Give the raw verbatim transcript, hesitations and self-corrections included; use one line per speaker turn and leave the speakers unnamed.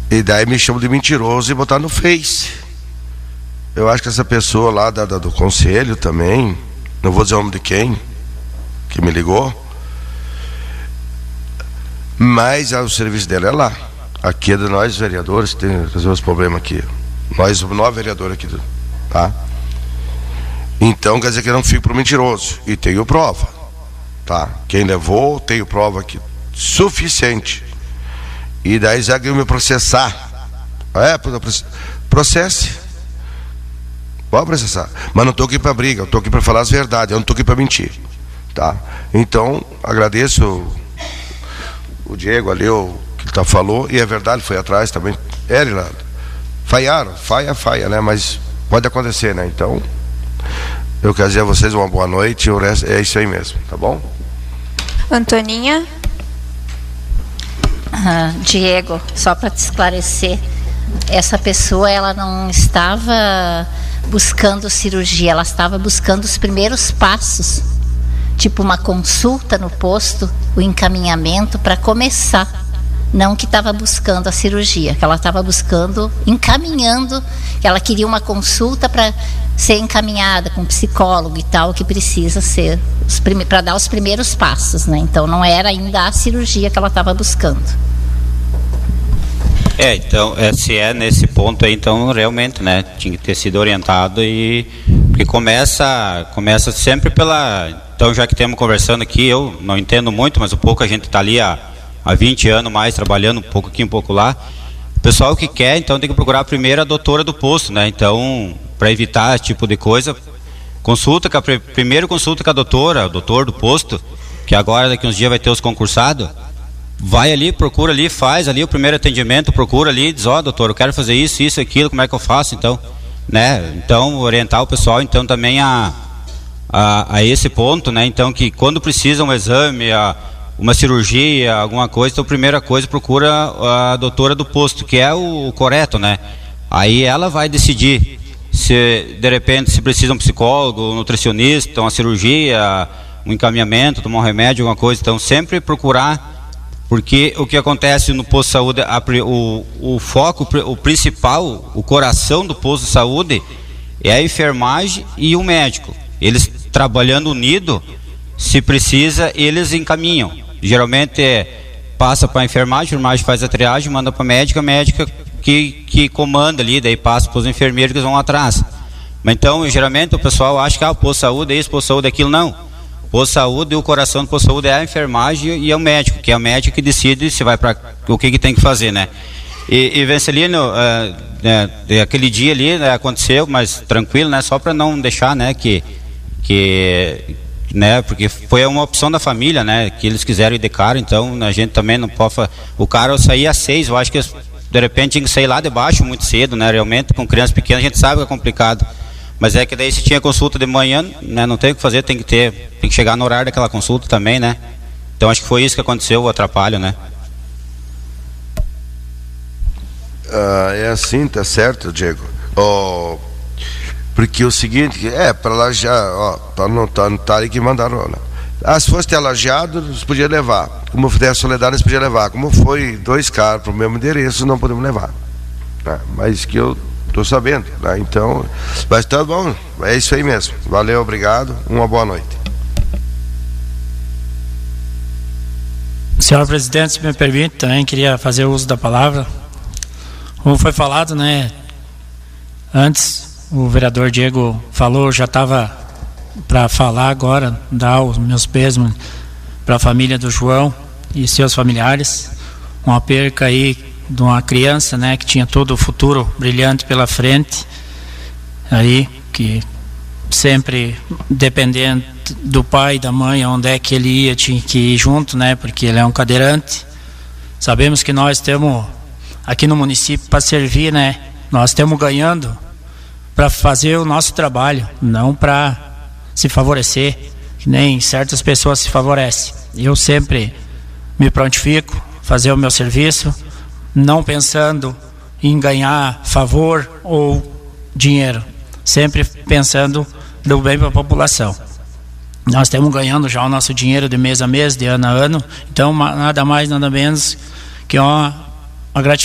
E daí me chamam de mentiroso e botar no Face. Eu acho que essa pessoa lá da, da, do conselho também, não vou dizer o nome de quem, que me ligou, mas ah, o serviço dela é lá. Aqui é de nós vereadores, tem resolver os problemas aqui. Nós, nós vereadores aqui, tá? Então quer dizer que eu não fico pro mentiroso. E tenho prova, tá? Quem levou, tenho prova aqui suficiente. E daí já que eu me processar. É, processe. Pode processar. Mas não estou aqui para briga, eu estou aqui para falar as verdades, eu não estou aqui para mentir, tá? Então, agradeço o, o Diego ali, o que ele tá, falou, e é verdade, foi atrás também. É, Rilado. Falharam, falha, falha, né? Mas pode acontecer, né? Então, eu quero dizer a vocês uma boa noite, o resto é isso aí mesmo, tá bom?
Antoninha?
Ah, Diego, só para te esclarecer, essa pessoa, ela não estava buscando cirurgia, ela estava buscando os primeiros passos, tipo uma consulta no posto, o encaminhamento para começar, não que estava buscando a cirurgia, que ela estava buscando, encaminhando, que ela queria uma consulta para ser encaminhada com psicólogo e tal, que precisa ser para dar os primeiros passos, né? Então não era ainda a cirurgia que ela estava buscando.
É, então, é, se é nesse ponto aí, então realmente, né, tinha que ter sido orientado, e porque começa, começa sempre pela, então já que estamos conversando aqui, eu não entendo muito, mas um pouco a gente está ali há, há vinte anos mais, trabalhando um pouco aqui, um pouco lá, o pessoal que quer, então tem que procurar primeiro a doutora do posto, né, então, para evitar esse tipo de coisa, consulta, com a, primeiro consulta com a doutora, o doutor do posto, que agora daqui uns dias vai ter os concursados, vai ali, procura ali, faz ali o primeiro atendimento, procura ali, diz, ó, oh, doutor, eu quero fazer isso, isso, aquilo, como é que eu faço, então, né, então, orientar o pessoal, então, também a, a, a esse ponto, né, então, que quando precisa um exame, a, uma cirurgia, alguma coisa, então, a primeira coisa, procura a doutora do posto, que é o, o correto, né, aí ela vai decidir se, de repente, se precisa um psicólogo, um nutricionista, uma cirurgia, um encaminhamento, tomar um remédio, alguma coisa, então, sempre procurar. Porque o que acontece no posto de saúde, a, o, o foco, o principal, o coração do posto de saúde é a enfermagem e o médico. Eles trabalhando unido, se precisa, eles encaminham. Geralmente é, passa para a enfermagem, a enfermagem faz a triagem, manda para a médica, a médica que, que comanda ali, daí passa para os enfermeiros que vão atrás. Mas então, geralmente o pessoal acha que ah, o posto de saúde é isso, o posto de saúde é aquilo, não. Posto de saúde, o coração do posto de saúde é a enfermagem e é o médico, que é o médico que decide se vai para o que, que tem que fazer, né? E, e Vencelino, uh, é, aquele dia ali, né, aconteceu, mas tranquilo, né? Só para não deixar, né, que, que, né, porque foi uma opção da família, né, que eles quiseram ir de carro, então a gente também não pode, o cara saía às seis, eu acho que de repente tinha que sair lá de baixo muito cedo, né? Realmente com crianças pequenas a gente sabe que é complicado. Mas é que daí se tinha consulta de manhã, né, não tem o que fazer, tem que ter, tem que chegar no horário daquela consulta também, né? Então acho que foi isso que aconteceu, o atrapalho, né?
Ah, é assim, tá certo, Diego. Oh, porque o seguinte, é, para lajear, ó, para não estar tá, tá aí que mandaram, né? Ah, se fosse ter lajeado, eles podiam levar. Como der a Soledade, eles podiam levar. Como foi dois caras para o mesmo endereço, não podemos levar. Né? Mas que eu estou sabendo, né? Então, mas tá bom, é isso aí mesmo. Valeu, obrigado, uma boa noite.
Senhor presidente, se me permite, também queria fazer uso da palavra. Como foi falado, né, antes o vereador Diego falou, já estava para falar agora, dar os meus pêsames para a família do João e seus familiares, uma perca aí de uma criança, né, que tinha todo o futuro brilhante pela frente, aí que sempre dependendo do pai e da mãe, onde é que ele ia, tinha que ir junto, né, porque ele é um cadeirante. Sabemos que nós temos aqui no município para servir, né, nós estamos ganhando para fazer o nosso trabalho, não para se favorecer, que nem certas pessoas se favorecem. Eu sempre me prontifico fazer o meu serviço, não pensando em ganhar favor ou dinheiro, sempre pensando no bem para a população. Nós estamos ganhando já o nosso dinheiro de mês a mês, de ano a ano, então nada mais, nada menos que uma, uma gratificação